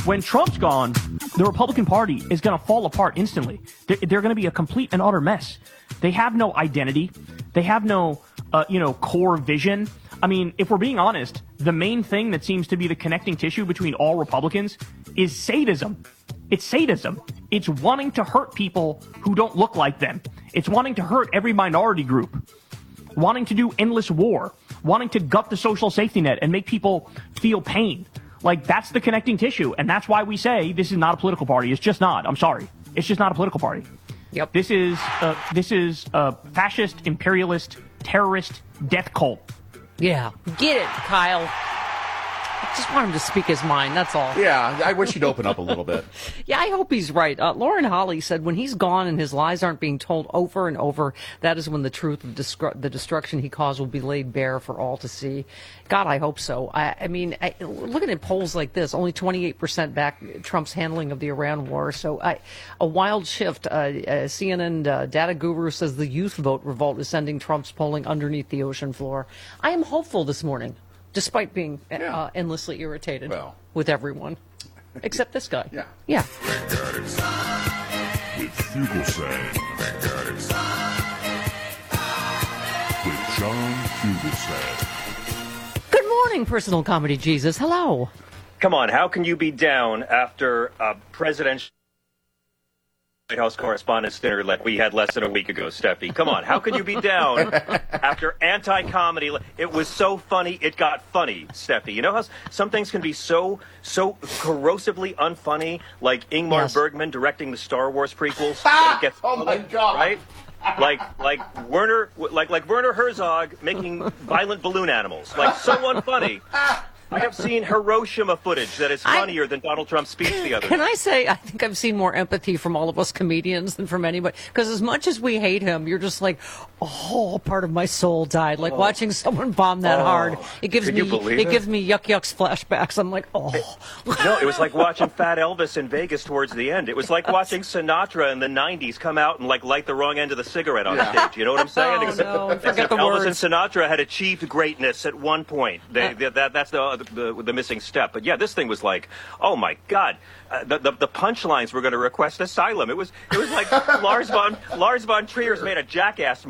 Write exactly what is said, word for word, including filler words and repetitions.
When Trump's gone, the Republican Party is going to fall apart instantly. They're, they're going to be a complete and utter mess. They have no identity. They have no, uh, you know, core vision. I mean, if we're being honest, the main thing that seems to be the connecting tissue between all Republicans is sadism. It's sadism. It's wanting to hurt people who don't look like them. It's wanting to hurt every minority group. Wanting to do endless war. Wanting to gut the social safety net and make people feel pain. Like, that's the connecting tissue. And that's why we say this is not a political party. It's just not. I'm sorry. It's just not a political party. Yep. This is uh, this is a fascist, imperialist, terrorist death cult. Yeah. Get it, Kyle. I just want him to speak his mind, that's all. Yeah, I wish he'd open up a little bit. Yeah, I hope he's right. Uh, Lauren Holly said when he's gone and his lies aren't being told over and over, that is when the truth of destru- the destruction he caused will be laid bare for all to see. God, I hope so. I, I mean, I, looking at polls like this, only twenty-eight percent back Trump's handling of the Iran war. So I, a wild shift. Uh, uh, C N N uh, data guru says the youth vote revolt is sending Trump's polling underneath the ocean floor. I am hopeful this morning, despite being uh, Yeah. endlessly irritated Well. with everyone, except this guy. Yeah. Yeah. With Fugelsang. With John Fugelsang. Good morning, personal comedy Jesus. Hello. Come on, how can you be down after a presidential White House Correspondents' Dinner like we had less than a week ago, Steffi? Come on, how can you be down after anti-comedy? It was so funny, it got funny, Steffi. You know how some things can be so so corrosively unfunny, like Ingmar Yes. Bergman directing the Star Wars prequels? and it gets Oh, my funny, God. Right? Like like Werner like like Werner Herzog making violent balloon animals. Like so unfunny. I have seen Hiroshima footage that is I- funnier than Donald Trump's speech the other Can day. I say, I think I've seen more empathy from all of us comedians than from anybody. Because as much as we hate him, you're just like, oh, part of my soul died. Like watching someone bomb that Oh. hard. It gives Can me, you believe it it? gives me yuck yucks flashbacks. I'm like, oh. No, it was like watching Fat Elvis in Vegas towards the end. It was like watching Sinatra in the nineties come out and like light the wrong end of the cigarette on stage. You know what I'm saying? Oh, Except, no, forget except the Elvis words. and Sinatra had achieved greatness at one point. They, Uh. they- that, that's the, the the missing step. But yeah, this thing was like, oh my God, uh, the, the the punchlines were going to request asylum. It was it was like Lars von Lars von Trier's made a Jackass